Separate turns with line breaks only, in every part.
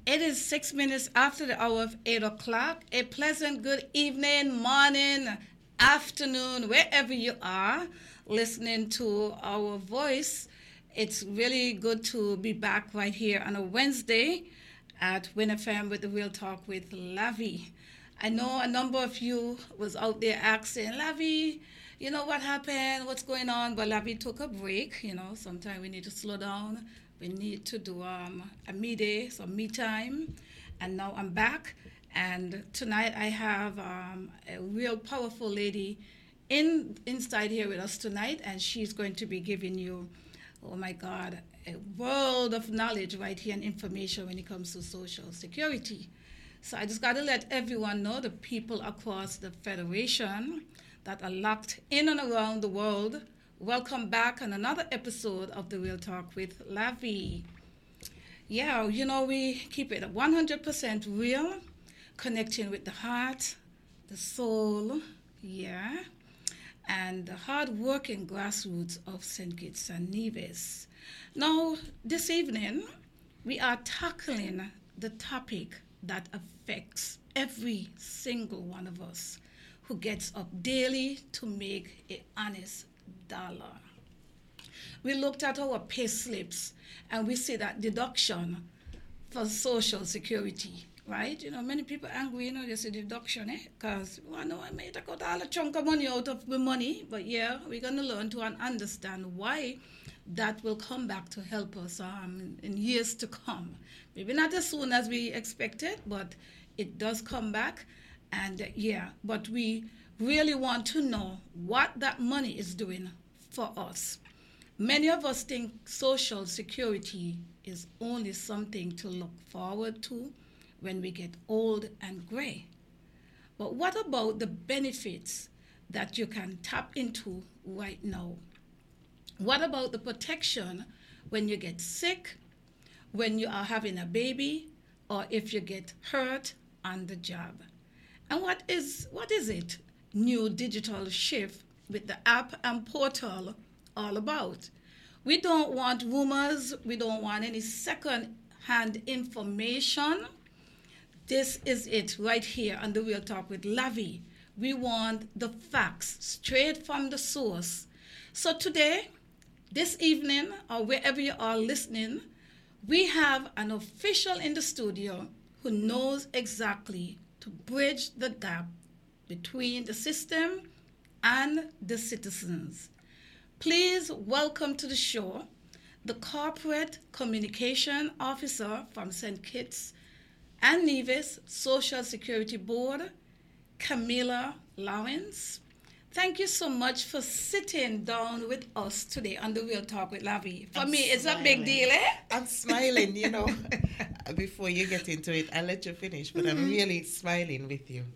It is 6 minutes after the hour of 8 o'clock. A pleasant good evening, morning, afternoon, wherever you are listening to our voice. It's really good to be back right here on a Wednesday at Win FM with the Real Talk with Lavi. I know a number of you was out there asking, Lavi, you know what happened, what's going on? But Lavi took a break. Sometimes we need to slow down. We need to do a me day, some me time. And now I'm back. And tonight I have a real powerful lady inside here with us tonight. And she's going to be giving you, oh my God, a world of knowledge right here and information when it comes to social security. So I just got to let everyone know, the people across the Federation that are locked in and around the world, welcome back on another episode of The Real Talk with Lavi. Yeah, we keep it 100% real, connecting with the heart, the soul, and the hard-working grassroots of St. Kitts and Nevis. Now, this evening, we are tackling the topic that affects every single one of us who gets up daily to make an honest dollar. We looked at our pay slips and we see that deduction for Social Security, right? Many people angry, they say deduction, because, I may take out all a chunk of money out of the money, but we're going to learn to understand why that will come back to help us in years to come. Maybe not as soon as we expected, but it does come back. And but we really want to know what that money is doing for us. Many of us think Social Security is only something to look forward to when we get old and gray. But what about the benefits that you can tap into right now? What about the protection when you get sick, when you are having a baby, or if you get hurt on the job? And what is it, New Digital Shift with the app and portal all about? We don't want rumors. We don't want any second-hand information. This is it right here on The Real Talk with Lavi. We want the facts straight from the source. So today, this evening, or wherever you are listening, we have an official in the studio who knows exactly to bridge the gap between the system and the citizens. Please welcome to the show the Corporate Communication Officer from St. Kitts and Nevis Social Security Board, Camilla Lawrence. Thank you so much for sitting down with us today on The Real Talk with Lavi. For me, it's a big deal, eh?
I'm smiling, Before you get into it, I'll let you finish, but I'm really smiling with you.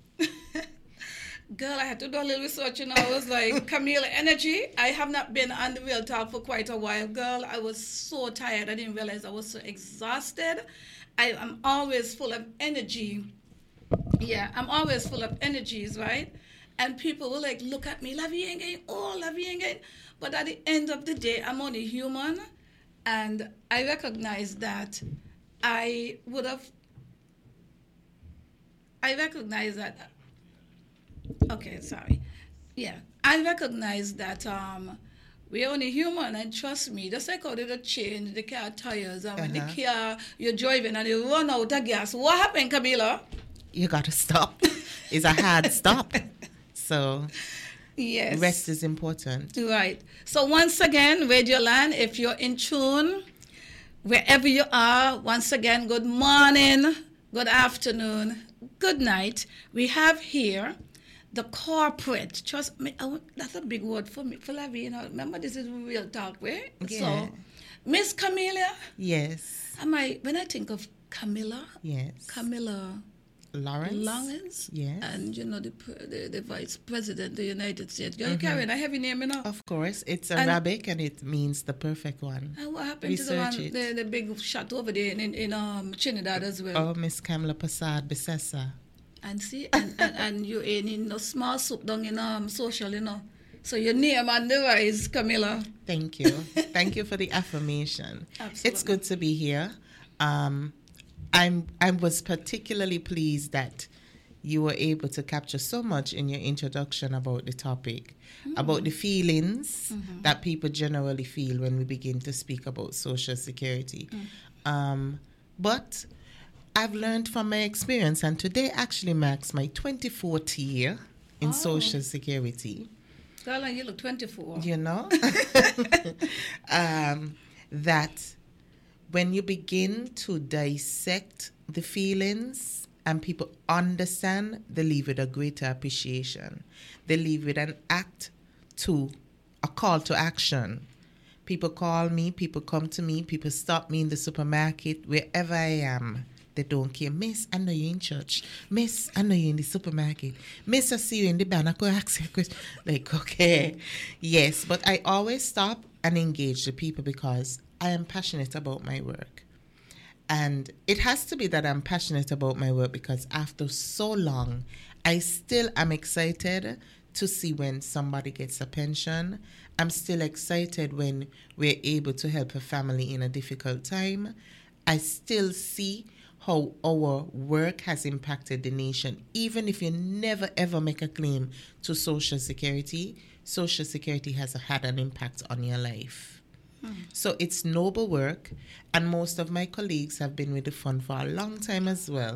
Girl, I had to do a little research, I was like, Camille Energy. I have not been on The Real Talk for quite a while. Girl, I was so tired. I didn't realize I was so exhausted. I am always full of energy. Yeah, I'm always full of energies, right? And people will look at me, Lavi ain't getting old, Lavi ain't getting. But at the end of the day, I'm only human. And I recognize that I recognize that we're only human, and trust me, just like how they change the car tires, and when the car you're driving and you run out of gas, what happened, Camila?
You got to stop. It's a hard stop. So
yes,
rest is important.
Right. So once again, Radio Land, if you're in tune, wherever you are, once again, good morning, good afternoon, good night. We have here the corporate. Trust me, that's a big word for me, for Lavi. Remember, this is Real Talk, right?
Yeah.
So, Miss Camilla.
Yes.
When I think of Camilla.
Yes.
Camilla
Lawrence. Yes.
And the Vice President of the United States. You're carrying a heavy name,
Of course. It's Arabic and it means the perfect one.
And what happened to the big shot over there in Trinidad as well?
Oh, Miss Kamla Passad Besessa.
And see, and you ain't in no small soup down in social, So your name on the rise, Camilla.
Thank you. Thank you for the affirmation.
Absolutely.
It's good to be here. I was particularly pleased that you were able to capture so much in your introduction about the topic, about the feelings that people generally feel when we begin to speak about Social Security. But I've learned from my experience, and today actually marks my 24th year in Social Security.
Girl, you look 24.
You know? That when you begin to dissect the feelings and people understand, they leave with a greater appreciation. They leave with a call to action. People call me, people come to me, people stop me in the supermarket, wherever I am. They don't care. Miss, I know you're in church. Miss, I know you're in the supermarket. Miss, I see you in the band. I could ask you a question. Like, okay. Yes, but I always stop and engage the people because I am passionate about my work. And it has to be that I'm passionate about my work because after so long, I still am excited to see when somebody gets a pension. I'm still excited when we're able to help a family in a difficult time. I still see how our work has impacted the nation. Even if you never ever make a claim to Social Security has had an impact on your life. So it's noble work, and most of my colleagues have been with the fund for a long time as well,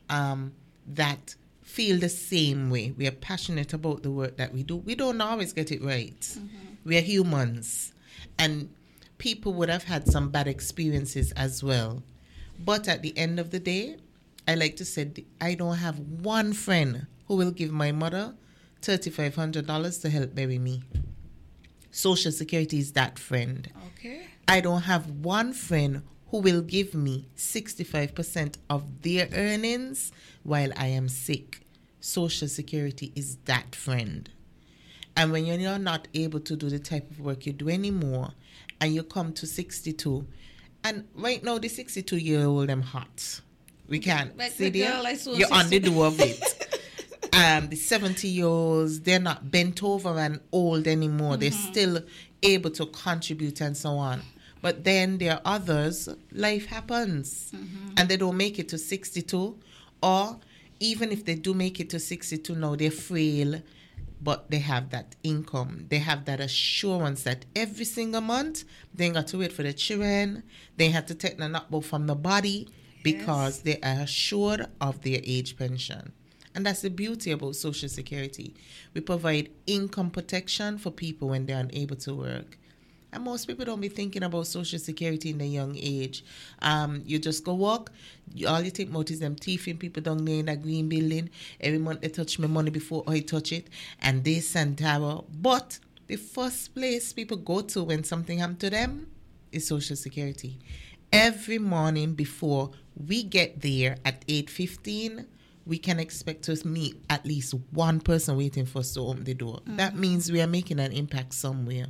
that feel the same way. We are passionate about the work that we do. We don't always get it right. We are humans, and people would have had some bad experiences as well. But at the end of the day, I like to say I don't have one friend who will give my mother $3,500 to help bury me. Social Security is that friend.
Okay.
I don't have one friend who will give me 65% of their earnings while I am sick. Social Security is that friend. And when you're not able to do the type of work you do anymore, and you come to 62, and right now the 62-year-old I'm hot. We can't see there. You're on the door of it. The 70-year-olds, they're not bent over and old anymore. They're still able to contribute and so on. But then there are others, life happens, and they don't make it to 62. Or even if they do make it to 62 now, they're frail, but they have that income. They have that assurance that every single month, they ain't got to wait for the children. They have to take the knockball from the body because they are assured of their age pension. And that's the beauty about Social Security. We provide income protection for people when they're unable to work. And most people don't be thinking about Social Security in a young age. You just go walk. All you think about is them thieving people down there in that green building. Every month they touch my money before I touch it. And this and that. But the first place people go to when something happens to them is Social Security. Every morning before we get there at 8:15, we can expect to meet at least one person waiting for us to open the door. That means we are making an impact somewhere.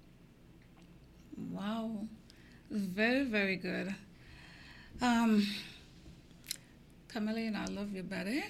Wow. Very, very good. Camilla, I love you, buddy.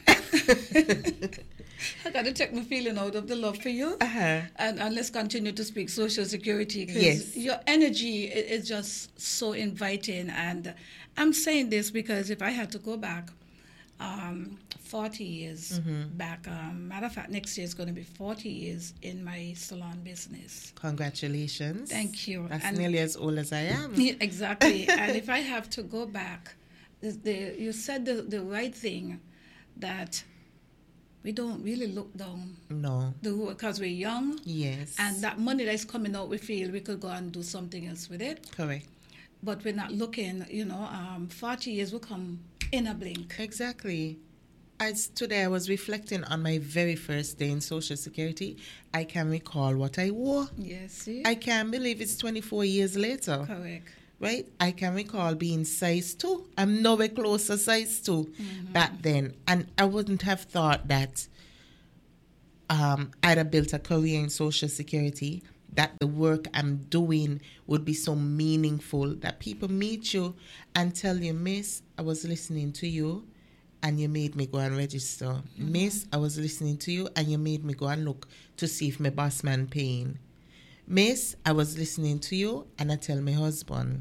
I got to take my feeling out of the love for you. And let's continue to speak Social Security because your energy is just so inviting. And I'm saying this because if I had to go back 40 years back, matter of fact, next year is going to be 40 years in my salon business.
Congratulations.
Thank you.
That's nearly as old as I am.
Exactly. And if I have to go back, you said the right thing, that we don't really look down.
No.
Because we're young.
Yes.
And that money that's coming out, we feel we could go and do something else with it.
Correct.
But we're not looking, 40 years will come in a blink.
Exactly. As today I was reflecting on my very first day in Social Security, I can recall what I wore.
Yes, see?
I can't believe it's 24 years later.
Correct.
Right? I can recall being size 2. I'm nowhere close to size 2 back then. And I wouldn't have thought that I'd have built a career in Social Security, that the work I'm doing would be so meaningful, that people meet you and tell you, Miss, I was listening to you and you made me go and register. Miss, I was listening to you and you made me go and look to see if my boss man paying. Miss, I was listening to you and I tell my husband.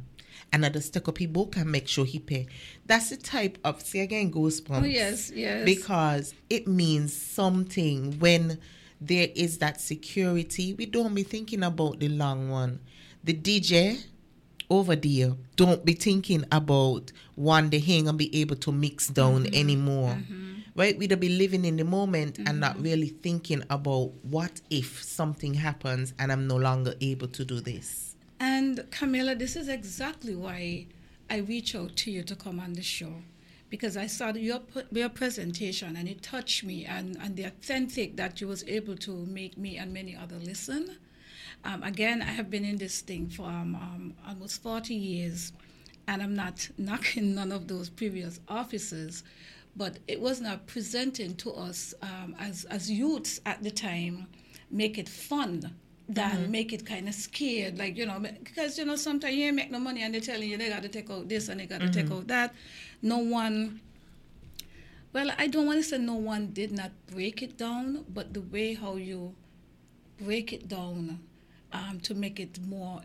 and I just take up his book and make sure he pay. That's the type of, see again, goosebumps.
Oh, yes, yes.
Because it means something when there is that security. We don't be thinking about the long one. The DJ over there don't be thinking about one day he ain't gonna be able to mix down anymore. Right? We'd be living in the moment and not really thinking about what if something happens and I'm no longer able to do this.
And Camilla, this is exactly why I reach out to you to come on the show, because I saw your presentation and it touched me, and the authentic that you was able to make me and many others listen. Again, I have been in this thing for almost 40 years, and I'm not knocking none of those previous officers, but it was not presenting to us as youths at the time, make it fun than make it kind of scared, like, because, sometimes you ain't make no money and they're telling you they got to take out this and they got to take out that. No one, well, I don't want to say no one did not break it down, but the way how you break it down to make it more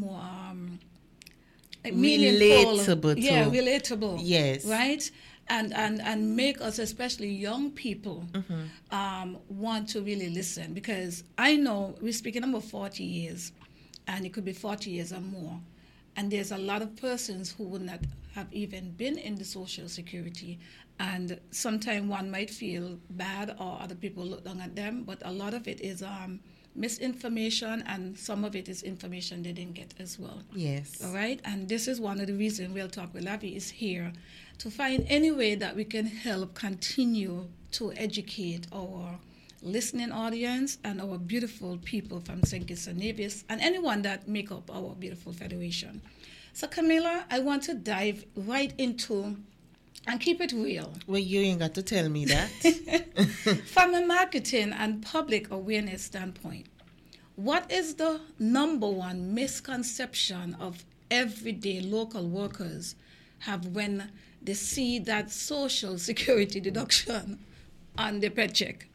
meaningful.
Relatable.
Yeah, relatable.
Yes.
Right? And make us, especially young people, want to really listen. Because I know we're speaking about 40 years, and it could be 40 years or more. And there's a lot of persons who would not have even been in the Social Security. And sometimes one might feel bad or other people look down at them, but a lot of it is misinformation, and some of it is information they didn't get as well.
Yes.
All right? And this is one of the reasons Real Talk with Lavi is here, to find any way that we can help continue to educate our listening audience and our beautiful people from St. Kitts and Nevis and anyone that make up our beautiful federation. So, Camilla, I want to dive right into and keep it real.
Well, you ain't got to tell me that.
From a marketing and public awareness standpoint, what is the number one misconception of everyday local workers have when they see that Social Security deduction on the paycheck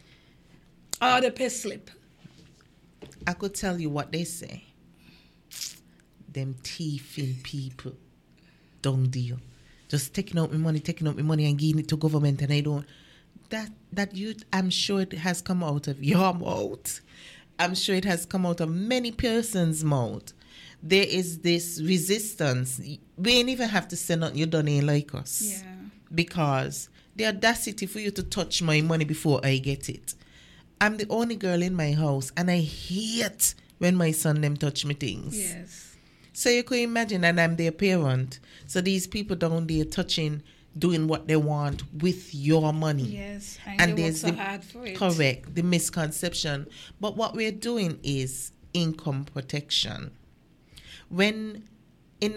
or the pay slip?
I could tell you what they say. Them thieving people don't deal. Just taking out my money and giving it to government, and I don't. That youth, I'm sure it has come out of your mouth. I'm sure it has come out of many persons' mouth. There is this resistance. We ain't even have to say nothing. You don't ain't like us.
Yeah.
Because the audacity for you to touch my money before I get it. I'm the only girl in my house, and I hate when my son them touch me things.
Yes.
So you could imagine, and I'm their parent. So these people down there touching, doing what they want with your money.
Yes, and they work so hard for it.
Correct, the misconception. But what we're doing is income protection. When in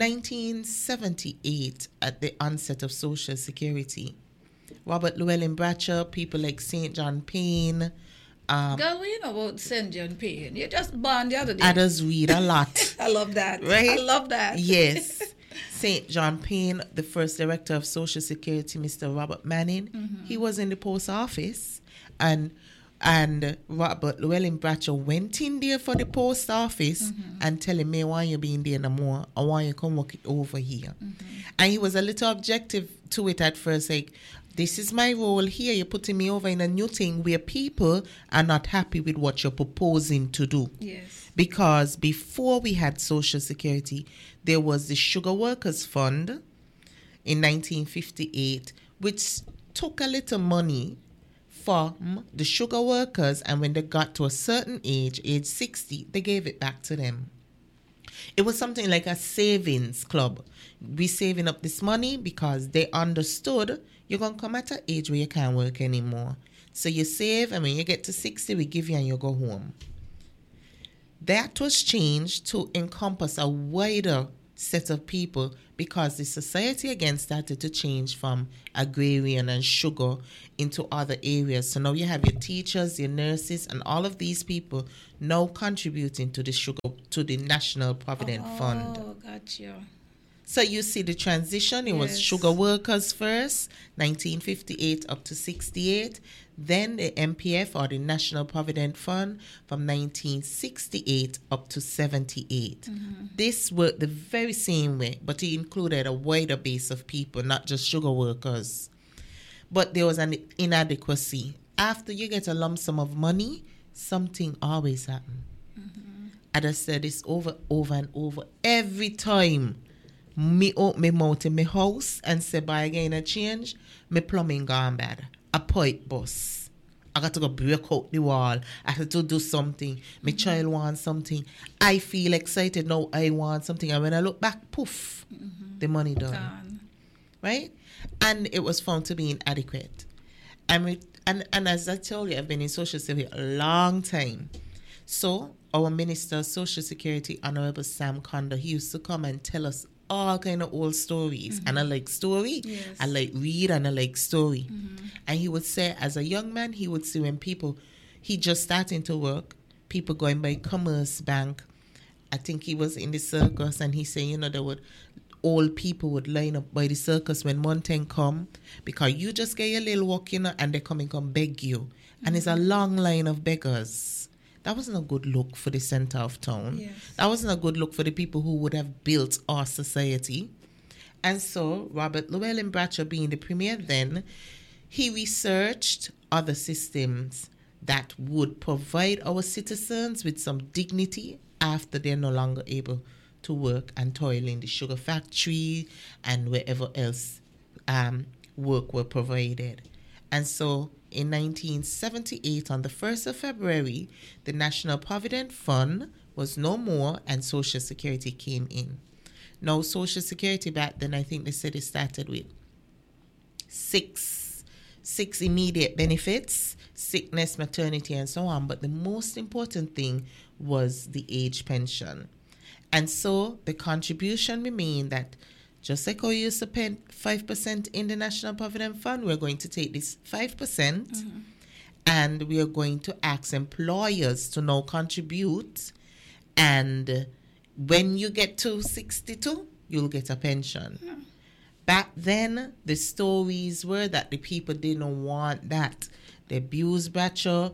1978, at the onset of Social Security, Robert Llewellyn Bradshaw, people like St. John Payne.
Girl, what you know about St. John Payne? You just born the other day.
I just read a lot.
I love that.
Right?
I love that.
Yes. St. John Payne, the first director of Social Security, Mr. Robert Manning, he was in the post office, and Robert Llewellyn Bradshaw went in there for the post office and tell him, "I want you being there no more. I want you to come work it over here." And he was a little objective to it at first, like, this is my role here. You're putting me over in a new thing where people are not happy with what you're proposing to do.
Yes.
Because before we had Social Security, there was the Sugar Workers Fund in 1958, which took a little money from the sugar workers, and when they got to a certain age 60, they gave it back to them. It was something like a savings club. We saving up this money because they understood you're going to come at an age where you can't work anymore. So you save, and when you get to 60, we give you and you go home. That was changed to encompass a wider set of people because the society again started to change from agrarian and sugar into other areas. So now you have your teachers, your nurses, and all of these people now contributing to the sugar, to the National Provident Fund.
Oh, gotcha.
So you see the transition. It was sugar workers first, 1958 up to 68. Then the MPF, or the National Provident Fund, from 1968 up to 78. This worked the very same way, but it included a wider base of people, not just sugar workers. But there was an inadequacy. After you get a lump sum of money, something always happens. I just said this over and over. Every time me open my mouth in my house and say buy again a change, my plumbing gone bad. A pipe bust. I got to go break out the wall. I have to do something. My child wants something. I feel excited now. I want something. And when I look back, poof, the money done. Right? And it was found to be inadequate. And as I told you, I've been in social service a long time. So our Minister of Social Security, Honorable Sam Conda, he used to come and tell us all kind of old stories. And I like story.
Yes.
I like read and I like story. And he would say, as a young man, he would see when people, he just starting to work, people going by Commerce Bank. I think he was in the circus, and he said, there would old people would line up by the circus when mountain come, because you just get your little walk, and they come beg you. And it's a long line of beggars. That wasn't a good look for the center of town.
Yes.
That wasn't a good look for the people who would have built our society. And so Robert Llewellyn Bradshaw, being the premier then, he researched other systems that would provide our citizens with some dignity after they're no longer able to work and toil in the sugar factory and wherever else work were provided. And so in 1978, on the 1st of February, the National Provident Fund was no more and Social Security came in. Now, Social Security back then, I think they said it started with six immediate benefits, sickness, maternity, and so on. But the most important thing was the age pension. And so the contribution remained that just like how you used to pay 5% in the National Provident Fund, we're going to take this 5% and we are going to ask employers to now contribute. And when you get to 62, you'll get a pension. Back then, the stories were that the people didn't want that. They abused Bradshaw.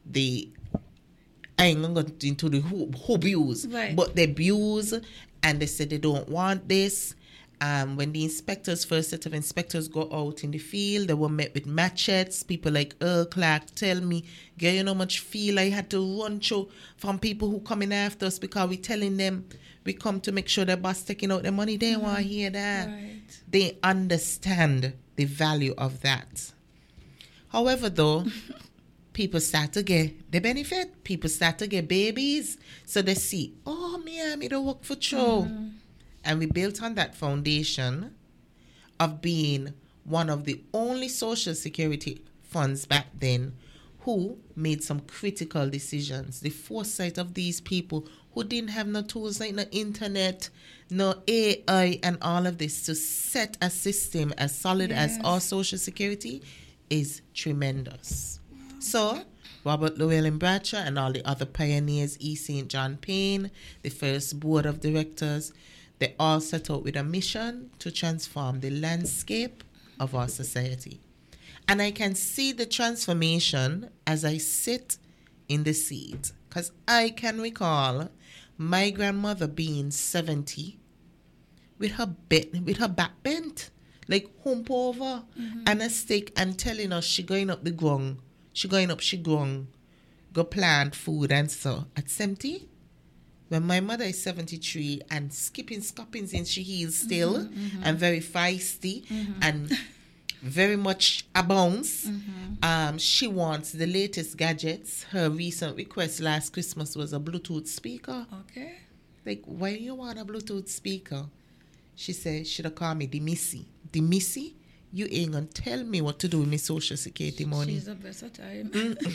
I ain't going to go into the who abuse,
right.
But they abuse, and they said they don't want this. When the inspectors, first set of inspectors go out in the field, they were met with machetes. People like Earl Clark tell me, girl, you know how much feel I had to run through from people who coming after us because we telling them we come to make sure the boss taking out the money. They want to hear that.
Right.
They understand the value of that. However, though, people start to get the benefit. People start to get babies. So they see, oh, me don't work for Joe. And we built on that foundation of being one of the only social security funds back then who made some critical decisions. The foresight of these people who didn't have no tools like no internet, no AI, and all of this to set a system as solid as our social security is tremendous. So Robert Llewellyn Bradshaw and all the other pioneers, E. St. John Payne, the first board of directors, they all set out with a mission to transform the landscape of our society. And I can see the transformation as I sit in the seat. Because I can recall my grandmother being 70 with her back bent, like hump over and a stick, and telling us she going up the ground. She going, go plant food and so. At 70, when my mother is 73 and skipping since she heals still and very feisty and very much a bounce, she wants the latest gadgets. Her recent request last Christmas was a Bluetooth speaker.
Okay.
Like, why you want a Bluetooth speaker? She said, should have called me the Missy. The Missy? You ain't gonna tell me what to do with my social security money.
She's a versatile.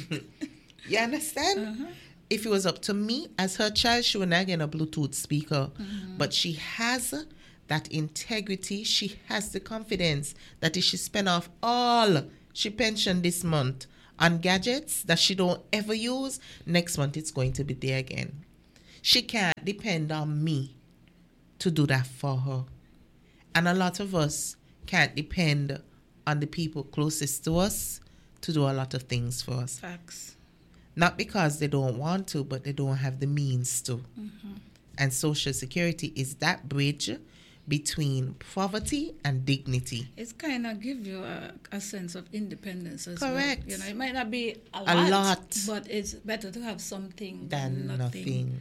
You understand? If it was up to me as her child, she would not get a Bluetooth speaker. But she has that integrity. She has the confidence that if she spend off all she pensioned this month on gadgets that she don't ever use, next month it's going to be there again. She can't depend on me to do that for her. And a lot of us can't depend on the people closest to us to do a lot of things for us.
Facts.
Not because they don't want to, but they don't have the means to.
Mm-hmm.
And Social Security is that bridge between poverty and dignity.
It's kind of give you a sense of independence as
Correct.
well. You know, it might not be a
lot,
but it's better to have something
than nothing.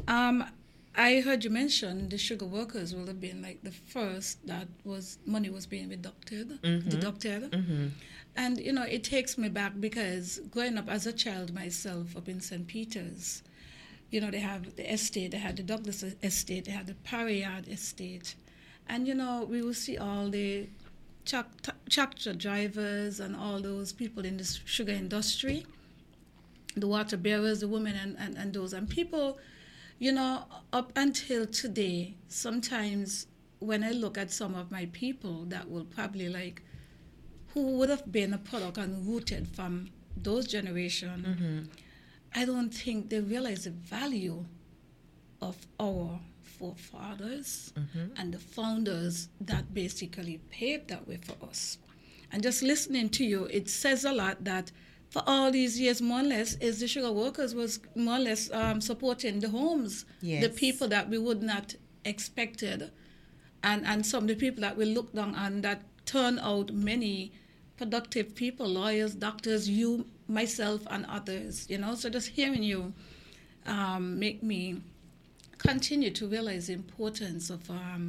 I heard you mention the sugar workers will have been like the first that money was being deducted.
Mm-hmm.
And, you know, it takes me back because growing up as a child myself up in St. Peter's, you know, they have the estate, they had the Douglas estate, they had the Parryard estate. And, you know, we will see all the tractor drivers and all those people in the sugar industry, the water bearers, the women and those. And people, you know, up until today, sometimes when I look at some of my people that will probably like, who would have been a product and rooted from those generations,
Mm-hmm.
I don't think they realize the value of our forefathers and the founders that basically paved that way for us. And just listening to you, it says a lot that for all these years, more or less, is the sugar workers was more or less supporting the homes,
Yes.
the people that we would not expected, and some of the people that we look down on that turn out many productive people, lawyers, doctors, you, myself, and others, you know. So just hearing you make me continue to realize the importance of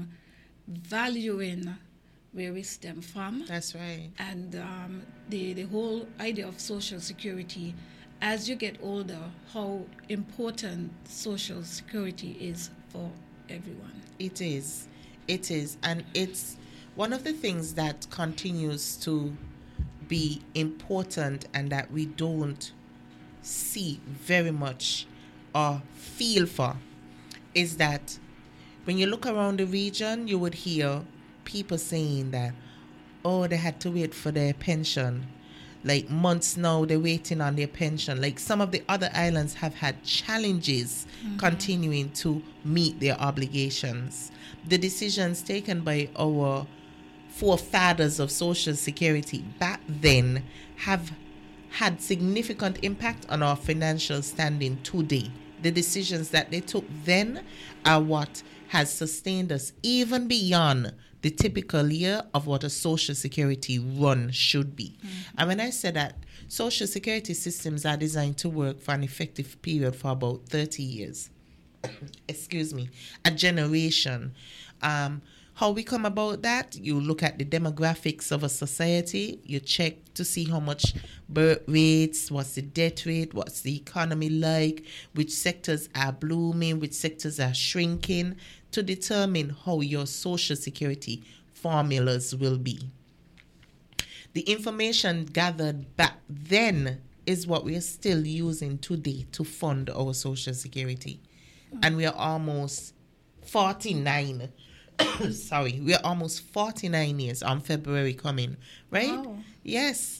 valuing where we stem from.
That's right.
And the whole idea of Social Security, as you get older, how important Social Security is for everyone.
It is. It is. And it's one of the things that continues to be important and that we don't see very much or feel for is that when you look around the region, you would hear people saying that, oh, they had to wait for their pension. Like months now, they're waiting on their pension. Like some of the other islands have had challenges continuing to meet their obligations. The decisions taken by our forefathers of Social Security back then have had significant impact on our financial standing today. The decisions that they took then are what has sustained us even beyond the typical year of what a Social Security run should be. And when I say that, Social Security systems are designed to work for an effective period for about 30 years. Excuse me, a generation. How we come about that, you look at the demographics of a society, you check to see how much birth rates, what's the death rate, what's the economy like, which sectors are blooming, which sectors are shrinking, to determine how your Social Security formulas will be. The information gathered back then is what we are still using today to fund our Social Security. And we are almost 49. Sorry, we are almost 49 years on February coming, right?
Wow.
Yes.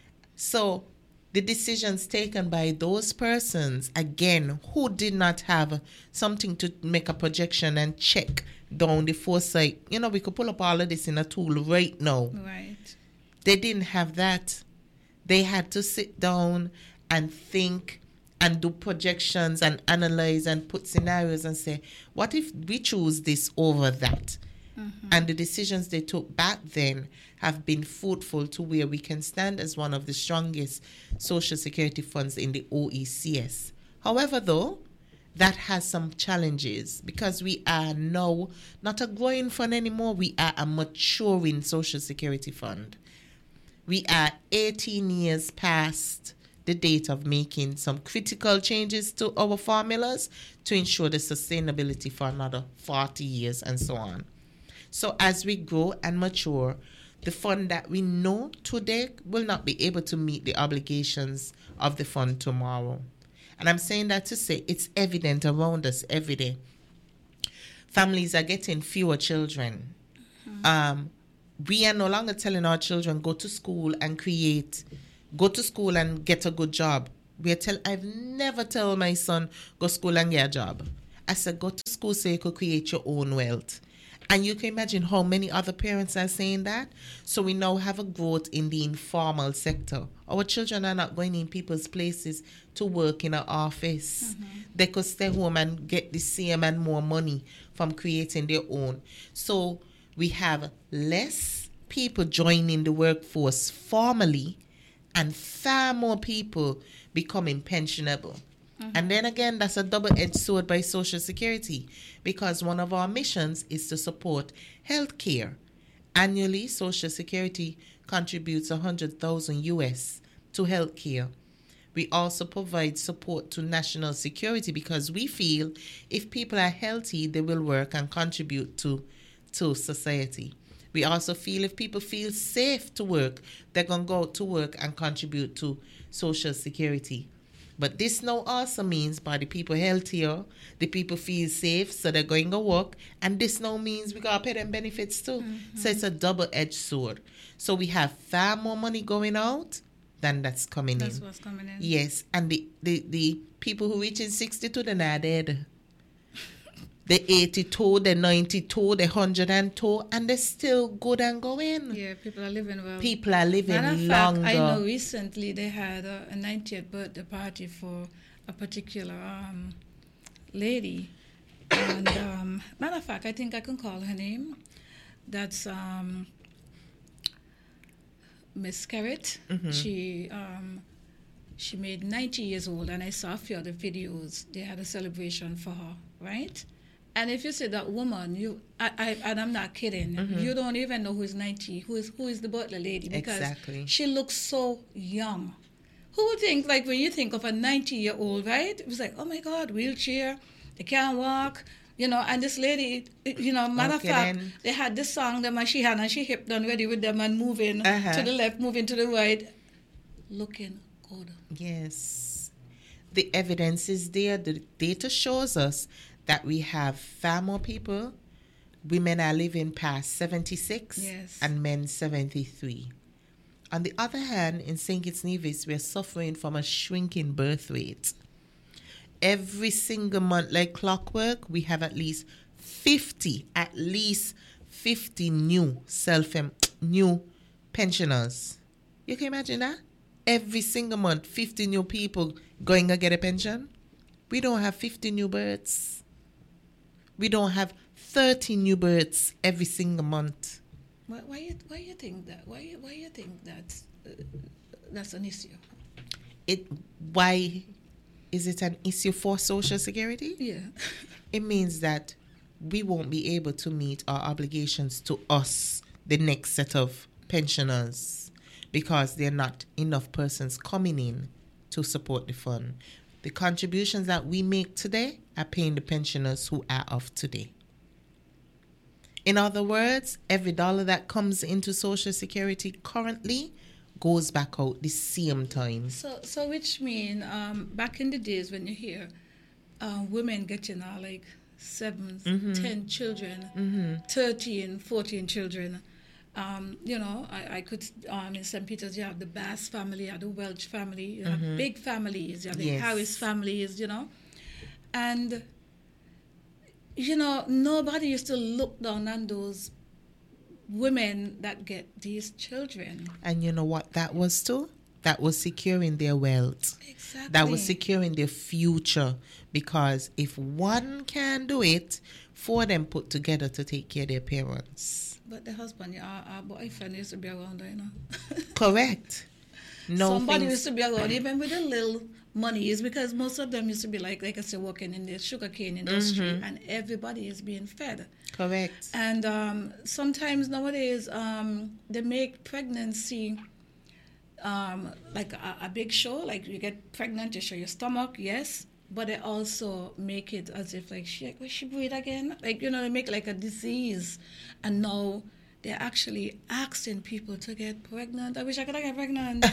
So the decisions taken by those persons, again, who did not have something to make a projection and check down the foresight. You know, we could pull up all of this in a tool right now.
Right.
They didn't have that. They had to sit down and think and do projections and analyze and put scenarios and say, what if we choose this over that? And the decisions they took back then have been fruitful to where we can stand as one of the strongest Social Security funds in the OECS. However, though, that has some challenges because we are now not a growing fund anymore. We are a maturing Social Security fund. We are 18 years past the date of making some critical changes to our formulas to ensure the sustainability for another 40 years and so on. So as we grow and mature, the fund that we know today will not be able to meet the obligations of the fund tomorrow. And I'm saying that to say it's evident around us every day. Families are getting fewer children. We are no longer telling our children go to school and get a good job. I've never tell my son go school and get a job. I said go to school so you could create your own wealth. And you can imagine how many other parents are saying that. So we now have a growth in the informal sector. Our children are not going in people's places to work in an office. They could stay home and get the same and more money from creating their own. So we have less people joining the workforce formally and far more people becoming pensionable. And then again, that's a double-edged sword by Social Security, because one of our missions is to support health care. Annually, Social Security contributes $100,000 US to health care. We also provide support to national security because we feel if people are healthy, they will work and contribute to society. We also feel if people feel safe to work, they're going to go out to work and contribute to Social Security. But this now also means by the people healthier, the people feel safe, so they're going to work. And this now means we got to pay them benefits too. So it's a double-edged sword. So we have far more money going out than that's coming in.
That's what's coming in.
Yes. And the people who reaching 62, they're not dead. The 82, the 92, the 102, and they're still good and going.
Yeah, people are living well.
People are living
Matter of
longer.
fact, I know recently they had a 90th birthday party for a particular lady. And matter of fact, I think I can call her name. That's Miss Carrot. She made 90 years old, and I saw a few other videos. They had a celebration for her, right? And if you see that woman, and I'm not kidding, you don't even know who's 90, who is the butler lady, because she looks so young. Who would think, like when you think of a 90-year-old, right? It was like, oh my God, wheelchair, they can't walk, and this lady, matter of fact, they had this song that she had, and she hip done ready with them and moving to the left, moving to the right, looking good.
Yes. The evidence is there. The data shows us that we have far more people. Women are living past 76 and men 73. On the other hand, in St. Kitts Nevis, we're suffering from a shrinking birth rate. Every single month, like clockwork, we have at least 50 new pensioners. You can imagine that? Every single month, 50 new people going to get a pension. We don't have 50 new births. We don't have 30 new births every single month.
Why you think that? Why you think that's an issue?
Why is it an issue for Social Security?
Yeah.
It means that we won't be able to meet our obligations to us, the next set of pensioners, because there are not enough persons coming in to support the fund. The contributions that we make today are paying the pensioners who are of today. In other words, every dollar that comes into Social Security currently goes back out the same time.
So which mean back in the days when you hear women getting like 7, 10 children, 13, 14 children. I could, in St. Peter's, you have the Bass family, you have the Welch family, you have big families, you have the Harris families, And, nobody used to look down on those women that get these children.
And you know what that was too? That was securing their wealth.
Exactly.
That was securing their future. Because if one can do it, 4 of them put together to take care of their parents.
But the husband, our boyfriend used to be around there,
Correct.
Somebody used to be around, even with a little money, is because most of them used to be like I said, working in the sugarcane industry, and everybody is being fed.
Correct.
And sometimes nowadays, they make pregnancy like a big show. Like you get pregnant, you show your stomach, yes. But they also make it as if like will she breathe again? Like they make like a disease, and now they're actually asking people to get pregnant. I wish I could get pregnant.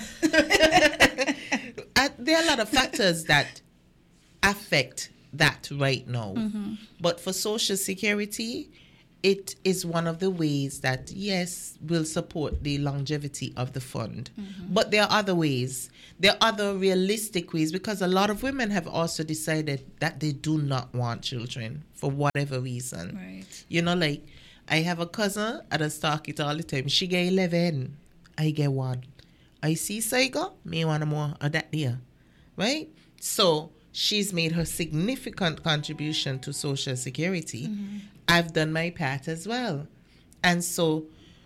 There are a lot of factors that affect that right now. But for Social Security, it is one of the ways that, yes, will support the longevity of the fund. But there are other ways. There are other realistic ways, because a lot of women have also decided that they do not want children for whatever reason.
Right.
Like I have a cousin, I just talk it all the time. She get 11, I get 1. I see Saiga, me want more of that there. Right? So she's made her significant contribution to Social Security. I've done my part as well. And so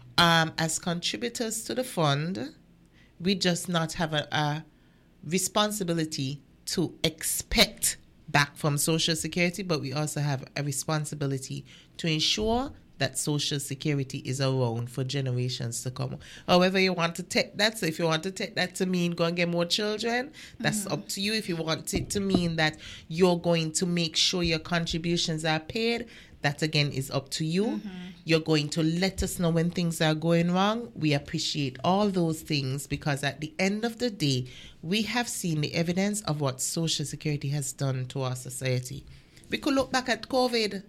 as contributors to the fund, we just not have a responsibility to expect back from Social Security, but we also have a responsibility to ensure that Social Security is around for generations to come. However you want to take that, so if you want to take that to mean go and get more children, that's up to you. If you want it to mean that you're going to make sure your contributions are paid, that again is up to you. You're going to let us know when things are going wrong. We appreciate all those things because at the end of the day, we have seen the evidence of what Social Security has done to our society. We could look back at COVID.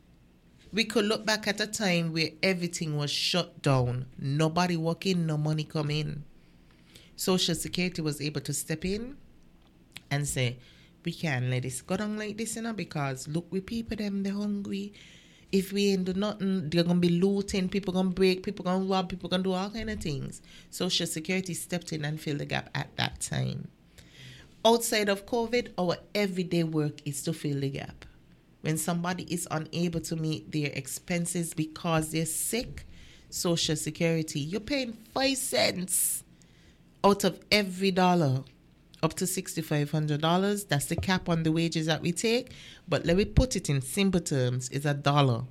We could look back at a time where everything was shut down. Nobody working, no money come in. Social Security was able to step in and say, we can't let this go down like this, because look, we people them, they're hungry. If we ain't do nothing, they're going to be looting, people going to break, people going to rob, people going to do all kind of things. Social Security stepped in and filled the gap at that time. Outside of COVID, our everyday work is to fill the gap. When somebody is unable to meet their expenses because they're sick, Social Security, you're paying 5 cents out of every dollar, up to $6,500. That's the cap on the wages that we take. But let me put it in simple terms, it's $1.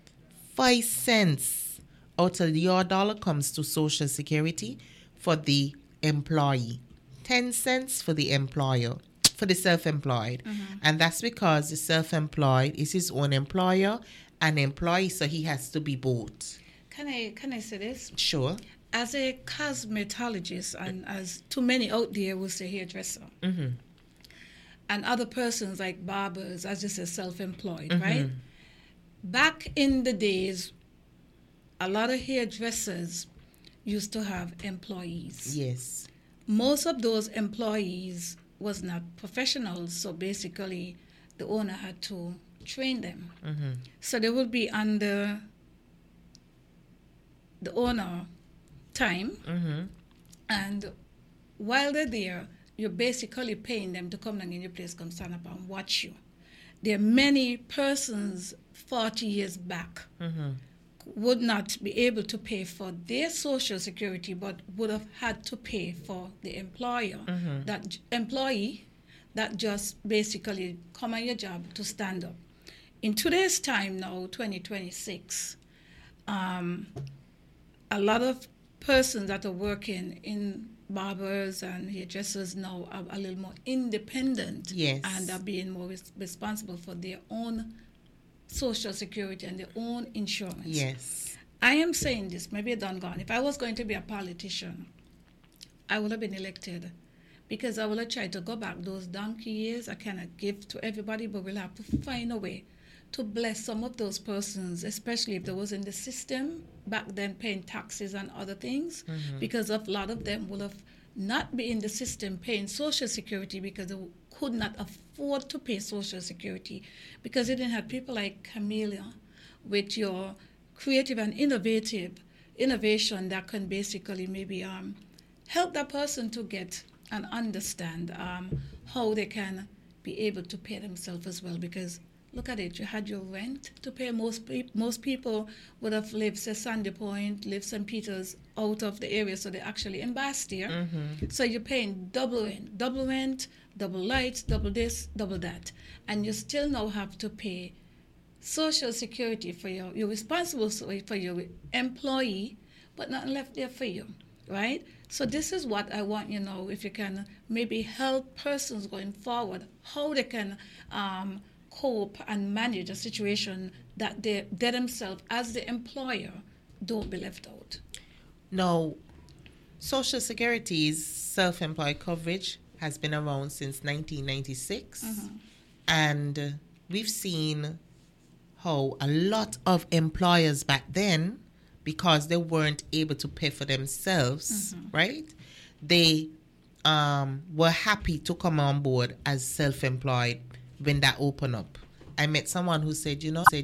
5 cents out of your dollar comes to Social Security for the employee. 10 cents for the employer. For the self-employed. And that's because the self-employed is his own employer and employee, so he has to be both.
Can I say this?
Sure.
As a cosmetologist, and as too many out there will say hairdresser, and other persons like barbers, as you say, self-employed, right? Back in the days, a lot of hairdressers used to have employees.
Yes.
Most of those employees was not professionals, so basically the owner had to train them. So they would be under the owner time, and while they're there, you're basically paying them to come down in your place, come stand up and watch you. There are many persons 40 years back would not be able to pay for their Social Security, but would have had to pay for the employer, that employee that just basically come on your job to stand up. In today's time now, 2026, a lot of persons that are working in barbers and hairdressers now are a little more independent, and are being more responsible for their own Social Security and their own insurance.
Yes.
I am saying this, maybe I done gone. If I was going to be a politician, I would have been elected, because I would have tried to go back those donkey years. I cannot give to everybody, but we'll have to find a way to bless some of those persons, especially if they was in the system back then paying taxes and other things, because a lot of them would have not been in the system paying Social Security because they could not afford to pay Social Security, because they didn't have people like Camellia with your creative and innovation that can basically maybe help that person to get and understand how they can be able to pay themselves as well. Because look at it, you had your rent to pay. Most people would have lived, say, Sandy Point, lived St. Peter's, out of the area, so they're actually in Bastia. So you're paying double rent, double lights, double this, double that. And you still now have to pay Social Security for you're responsible for your employee, but nothing left there for you, right? So this is what I want you to know, if you can maybe help persons going forward, how they can cope and manage a situation that they themselves, as the employer, don't be left out.
Now, Social Security's self-employed coverage has been around since 1996, and we've seen how a lot of employers back then, because they weren't able to pay for themselves, right? They were happy to come on board as self-employed when that opened up. I met someone who said,